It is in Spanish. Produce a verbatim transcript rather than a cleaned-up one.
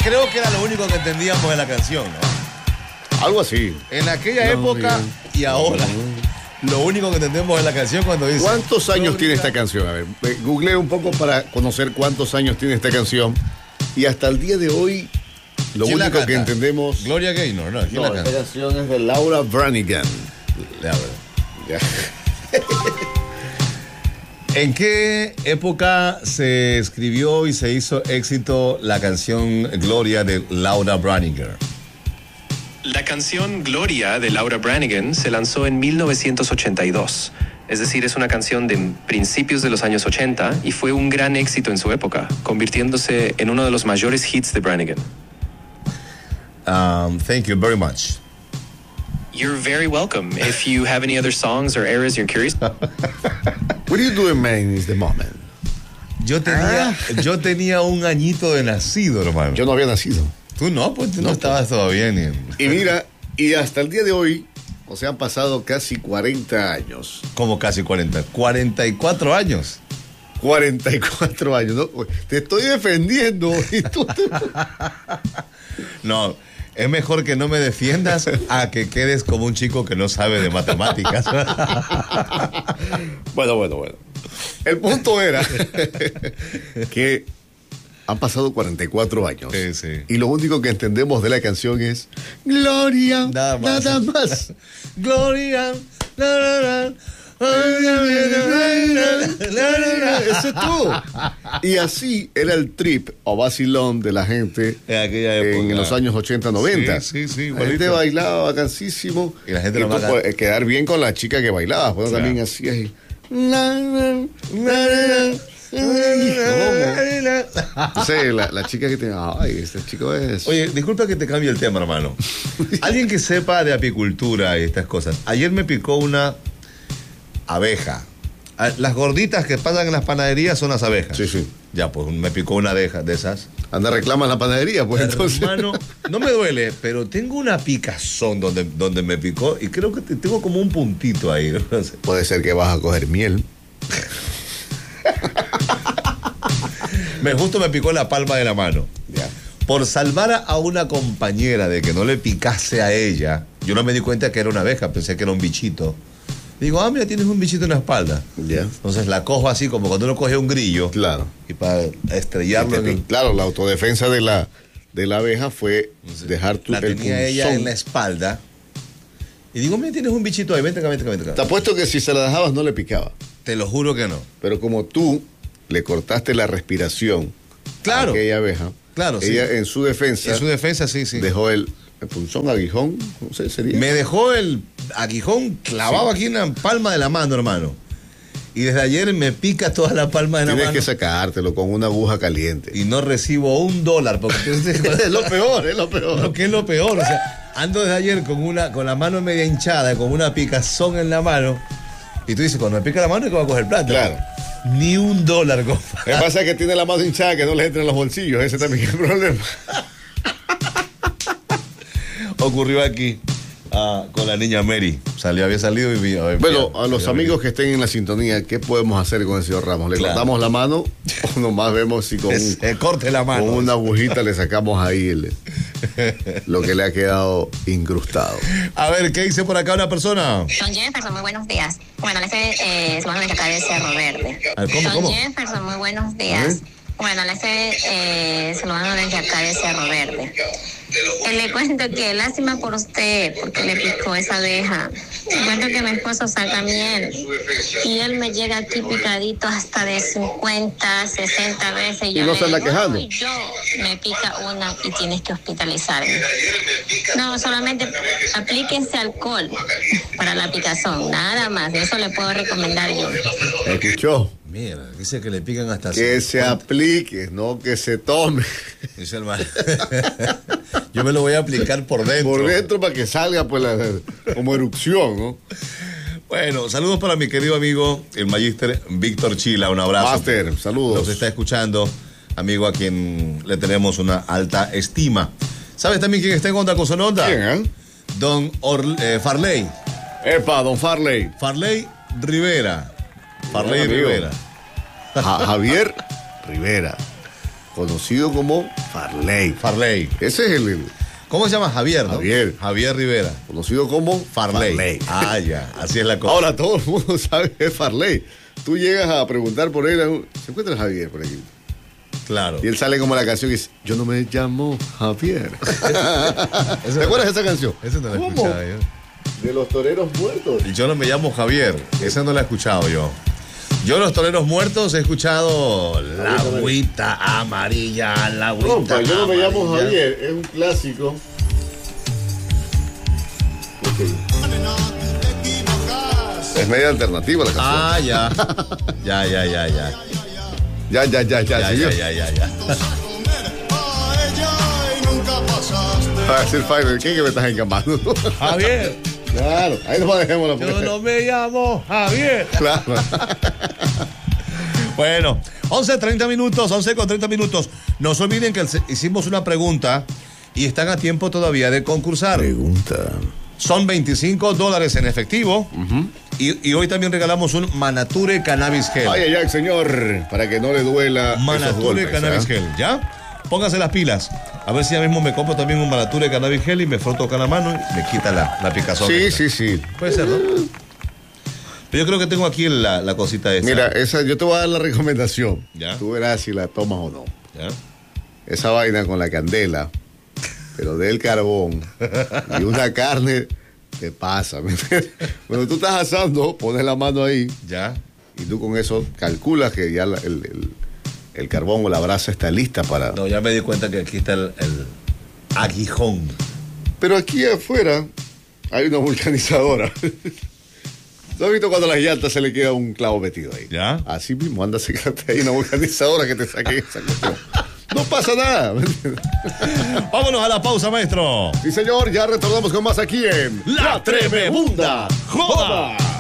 creo que era lo único que entendíamos de la canción, ¿no? Algo así. En aquella época y ahora, lo único que entendemos de la canción cuando dice... ¿Cuántos años tiene esta canción? A ver, googleé un poco para conocer cuántos años tiene esta canción. Y hasta el día de hoy, lo único que entendemos... Gloria Gaynor, ¿no? ¿Quién No, la esta canta? canción es de Laura Branigan. Ya, bueno. Ya. ¿En qué época se escribió y se hizo éxito la canción Gloria de Laura Branigan? La canción Gloria de Laura Branigan se lanzó en mil novecientos ochenta y dos. Es decir, es una canción de principios de los años ochenta y fue un gran éxito en su época, convirtiéndose en uno de los mayores hits de Branigan. Um, thank you very much. You're very welcome. If you have any other songs or eras you're curious... What are you doing, man, in the moment? Yo tenía, Ah. yo tenía un añito de nacido, hermano. Yo no había nacido. Tú no, pues tú no, No, estabas todavía ni... Y mira, y hasta el día de hoy, o sea, han pasado casi cuarenta años. Como casi cuarenta. cuarenta y cuatro años. cuarenta y cuatro años, ¿no? Te estoy defendiendo. Y tú, tú- No, es mejor que no me defiendas a que quedes como un chico que no sabe de matemáticas. Bueno, bueno, bueno. El punto era que han pasado cuarenta y cuatro años. Sí, sí. Y lo único que entendemos de la canción es Gloria, Nada más. nada más. Gloria. La, la, la. Ese es todo. Y así era el trip o vacilón de la gente En aquella época. en los años ochenta, noventa. Sí, sí, sí, La gente igualito. bailaba vacancísimo. Y la gente y lo tú más- puedes quedar bien con la chica que bailaba. Pues Claro. también así ahí. Entonces, la, la chica que te... Ay, este chico es... Oye, disculpa que te cambie el tema, hermano. Alguien que sepa de apicultura y estas cosas. Ayer me picó una abeja. Ah, Las gorditas que pasan en las panaderías son las abejas. Sí, sí. Ya, pues me picó una abeja de esas. Anda, reclama en la panadería, pues entonces... Hermano, no me duele, pero tengo una picazón donde, donde me picó y creo que te- tengo como un puntito ahí. No sé. Puede ser que vas a coger miel. Me justo me picó la palma de la mano. Ya. Por salvar a una compañera de que no le picase a ella, yo no me di cuenta que era una abeja, pensé que era un bichito. Digo, ah, mira, tienes un bichito en la espalda. Ya. Entonces la cojo así como cuando uno coge un grillo. Claro. Y para estrellarlo en el- Claro, la autodefensa de la, de la abeja fue dejar tu la el tenía ella punzón. en la espalda. Y digo, mira, tienes un bichito ahí, vente acá, vente acá, vente acá. Te apuesto que si se la dejabas no le picaba. Te lo juro que no. Pero como tú le cortaste la respiración Claro. a aquella abeja, Claro, sí. ella en su defensa En su defensa, sí, sí. dejó el, el punzón, aguijón, no sé, sería. Me dejó el aguijón clavado Sí. aquí en la palma de la mano, hermano. Y desde ayer me pica toda la palma de la Tienes mano. que sacártelo con una aguja caliente. Y no recibo un dólar. Porque Es lo peor, es lo peor. Lo que es lo peor, o sea, ando desde ayer con una, con la mano media hinchada, con una picazón en la mano. Y tú dices, cuando me pica la mano, ¿qué va a coger plata? Claro. Ni un dólar, Lo que compadre. pasa es que tiene la mano hinchada que no le entra en los bolsillos. Ese también es el problema. Ocurrió aquí ah, con la niña Mary. Salió, había salido y vi- a ver, Bueno, mira, a los mira, amigos que estén en la sintonía, ¿qué podemos hacer con el señor Ramos? ¿Le Claro. cortamos la mano o nomás vemos si con, que un- se corte la mano. con una agujita le sacamos ahí el- lo que le ha quedado incrustado? A ver, ¿qué dice por acá una persona? Don Jefferson, muy buenos días. Bueno, le estoy eh, saludando desde acá de Cerro Verde. A ver, ¿cómo, Don cómo? Jefferson, muy buenos días. Bueno, le estoy eh, saludando desde acá de Cerro Verde. Eh, le cuento que lástima por usted, porque le picó esa abeja. Le cuento que mi esposo saca miel y él me llega aquí picadito hasta de cincuenta, sesenta veces. Y yo no le se anda digo, quejando. "Ay, yo me pica una y tienes que hospitalizarme". No, solamente aplíquense alcohol para la picazón, nada más. Eso le puedo recomendar yo. ¿Escuchó? Mira, dice que le pican hasta Que así. se aplique, no que se tome. Dice el mal. Yo me lo voy a aplicar por dentro. Por dentro para que salga pues la, como erupción, ¿no? Bueno, saludos para mi querido amigo, el magíster Víctor Chila. Un abrazo. Master, saludos. Nos está escuchando, amigo a quien le tenemos una alta estima. ¿Sabes también quién está en onda con su nota? ¿Quién, eh? Don Or- eh, Farley. Epa, don Farley. Farley Rivera. Farley Buen amigo. Rivera. Ja- Javier Rivera. conocido como Farley. Farley. Ese es el, el ¿Cómo se llama? Javier, ¿no? Javier. Javier Rivera. conocido como Farley. Farley. Ah, ya. Así es la cosa. Ahora todo el mundo sabe que es Farley. Tú llegas a preguntar por él, se encuentra Javier por aquí. Claro. Y él sale como la canción y dice, yo no me llamo Javier. ¿Te acuerdas de esa canción? Esa no la he ¿Cómo? escuchado yo. De los toreros muertos. Y yo no me llamo Javier. Esa no la he escuchado yo. Yo los toreros muertos he escuchado La agüita amarilla, la agüita Compa, yo no me llamo amarilla. Javier, es un clásico. Es media alternativa la canción. Ah, ya. Ya, ya, ya, ya. Ya, ya, ya, ya. Ya, ¿sí? ya, ya, ya, ya. Va a decir Fiverr, ¿quién que me estás encamando? Javier. Claro, ahí nos dejemos la Yo no me llamo Javier. Claro. Bueno, once treinta minutos, once con treinta minutos. No se olviden que hicimos una pregunta y están a tiempo todavía de concursar. Pregunta. Son veinticinco dólares en efectivo. Uh-huh. y, y hoy también regalamos un Manature Cannabis Gel. Ay, ay, ay, señor, para que no le duela. Manature golpes, Cannabis ¿eh? Gel, ¿ya? Póngase las pilas. A ver si ya mismo me compro también un Manature Cannabis Gel y me froto con la mano y me quita la, la picazón. Sí, sí, sí. Puede ser, ¿no? Pero yo creo que tengo aquí la, la cosita esa. Mira, esa, yo te voy a dar la recomendación. ¿Ya? Tú verás si la tomas o no. ¿Ya? Esa vaina con la candela, pero del carbón y una carne, te pasa. ¿Me entiendes? Cuando tú estás asando, pones la mano ahí. ¿Ya? Y tú con eso calculas que ya la, el, el, el carbón o la brasa está lista para... No, ya me di cuenta que aquí está el, el aguijón. Pero aquí afuera hay una vulcanizadora. ¿Tú has visto cuando a las llantas se le queda un clavo metido ahí? ¿Ya? Así mismo, anda a secarte ahí una vulcanizadora que te saque esa cuestión. No pasa nada. Vámonos a la pausa, maestro. Sí, señor, ya retornamos con más aquí en La Tremebunda Joda.